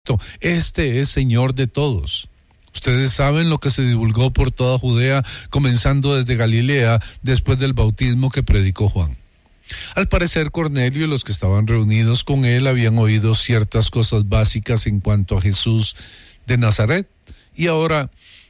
Este es Señor de todos. Ustedes saben lo que se divulgó por toda Judea, comenzando desde Galilea, después del bautismo que predicó Juan. Al parecer, Cornelio y los que estaban reunidos con él habían oído ciertas cosas básicas en cuanto a Jesús de Nazaret, y ahora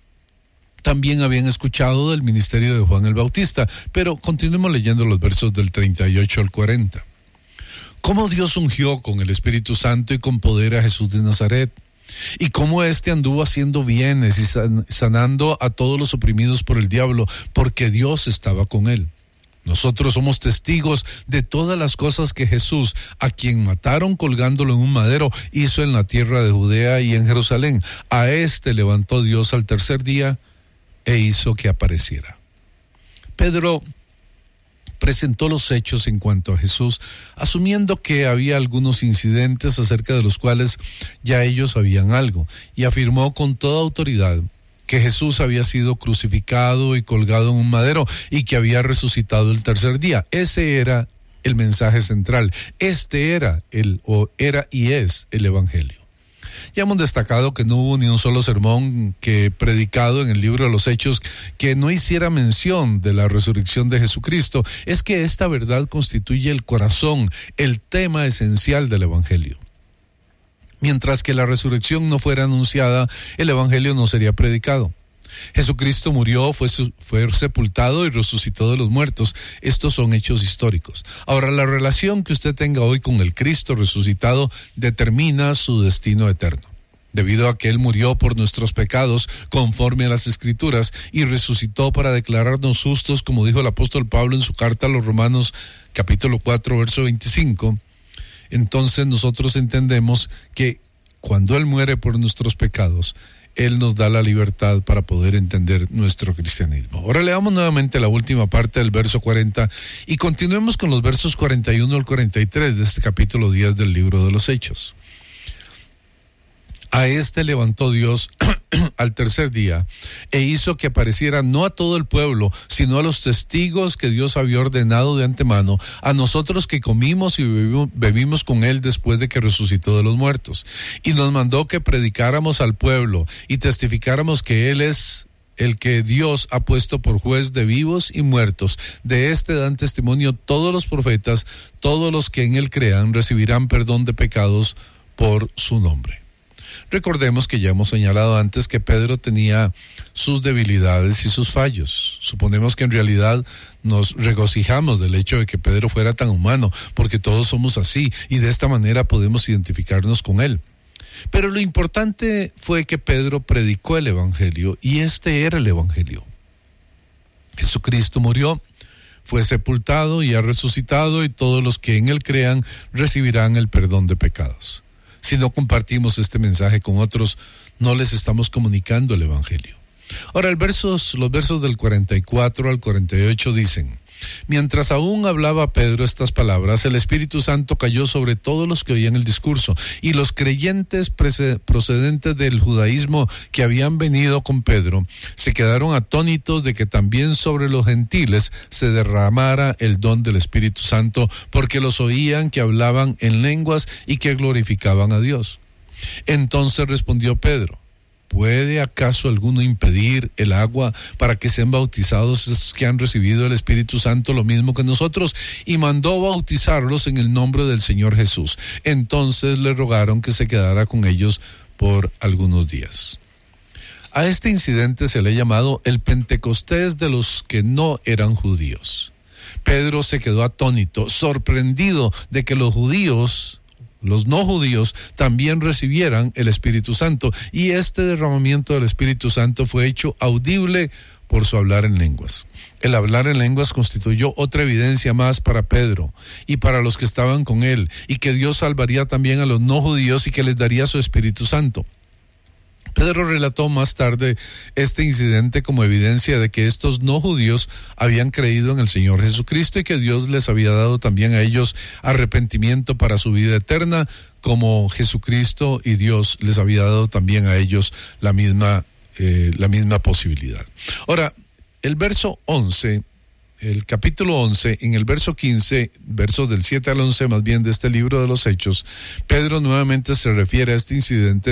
también habían escuchado del ministerio de Juan el Bautista. Pero continuemos leyendo los versos del 38 al 40. Cómo Dios ungió con el Espíritu Santo y con poder a Jesús de Nazaret, y cómo éste anduvo haciendo bienes y sanando a todos los oprimidos por el diablo, porque Dios estaba con él. Nosotros somos testigos de todas las cosas que Jesús, a quien mataron colgándolo en un madero, hizo en la tierra de Judea y en Jerusalén. A éste levantó Dios al tercer día e hizo que apareciera. Pedro presentó los hechos en cuanto a Jesús, asumiendo que había algunos incidentes acerca de los cuales ya ellos sabían algo, y afirmó con toda autoridad que Jesús había sido crucificado y colgado en un madero y que había resucitado el tercer día. Ese era el mensaje central. Este era y es el Evangelio. Ya hemos destacado que no hubo ni un solo sermón que predicado en el libro de los Hechos que no hiciera mención de la resurrección de Jesucristo. Es que esta verdad constituye el corazón, el tema esencial del Evangelio. Mientras que la resurrección no fuera anunciada, el Evangelio no sería predicado. Jesucristo murió, fue sepultado y resucitó de los muertos. Estos son hechos históricos. Ahora, la relación que usted tenga hoy con el Cristo resucitado determina su destino eterno. Debido a que Él murió por nuestros pecados, conforme a las Escrituras, y resucitó para declararnos justos, como dijo el apóstol Pablo en su carta a los Romanos, capítulo 4, verso 25, entonces nosotros entendemos que cuando Él muere por nuestros pecados, Él nos da la libertad para poder entender nuestro cristianismo. Ahora leamos nuevamente la última parte del verso 40 y continuemos con los versos 41 al 43 de este capítulo 10 del libro de los Hechos. A este levantó Dios al tercer día e hizo que apareciera no a todo el pueblo, sino a los testigos que Dios había ordenado de antemano, a nosotros que comimos y bebimos con él después de que resucitó de los muertos. Y nos mandó que predicáramos al pueblo y testificáramos que él es el que Dios ha puesto por juez de vivos y muertos. De este dan testimonio todos los profetas. Todos los que en él crean recibirán perdón de pecados por su nombre. Recordemos que ya hemos señalado antes que Pedro tenía sus debilidades y sus fallos. Suponemos que en realidad nos regocijamos del hecho de que Pedro fuera tan humano, porque todos somos así y de esta manera podemos identificarnos con él. Pero lo importante fue que Pedro predicó el Evangelio, y este era el Evangelio. Jesucristo murió, fue sepultado y ha resucitado, y todos los que en él crean recibirán el perdón de pecados. Si no compartimos este mensaje con otros, no les estamos comunicando el Evangelio. Ahora, los versos del 44 al 48 dicen: mientras aún hablaba Pedro estas palabras, el Espíritu Santo cayó sobre todos los que oían el discurso, y los creyentes procedentes del judaísmo que habían venido con Pedro se quedaron atónitos de que también sobre los gentiles se derramara el don del Espíritu Santo, porque los oían que hablaban en lenguas y que glorificaban a Dios. Entonces respondió Pedro: ¿puede acaso alguno impedir el agua para que sean bautizados esos que han recibido el Espíritu Santo lo mismo que nosotros? Y mandó bautizarlos en el nombre del Señor Jesús. Entonces le rogaron que se quedara con ellos por algunos días. A este incidente se le ha llamado el Pentecostés de los que no eran judíos. Pedro se quedó atónito, sorprendido de que los no judíos también recibieran el Espíritu Santo, y este derramamiento del Espíritu Santo fue hecho audible por su hablar en lenguas. El hablar en lenguas constituyó otra evidencia más para Pedro y para los que estaban con él, y que Dios salvaría también a los no judíos y que les daría su Espíritu Santo. Pedro relató más tarde este incidente como evidencia de que estos no judíos habían creído en el Señor Jesucristo y que Dios les había dado también a ellos arrepentimiento para su vida eterna, como Jesucristo y Dios les había dado también a ellos la misma posibilidad. Ahora, el verso 11 el capítulo 11, en el verso 15, versos del 7 al 11 más bien de este libro de los Hechos, Pedro nuevamente se refiere a este incidente